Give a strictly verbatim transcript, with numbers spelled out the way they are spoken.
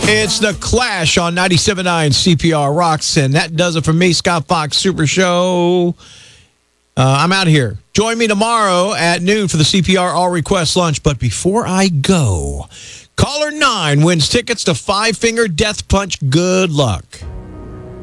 It's The Clash on ninety-seven point nine C P R Rocks, and that does it for me, Scott Fox Super Show. Uh, I'm out of here. Join me tomorrow at noon for the C P R All Request Lunch. But before I go, caller nine wins tickets to Five Finger Death Punch. Good luck.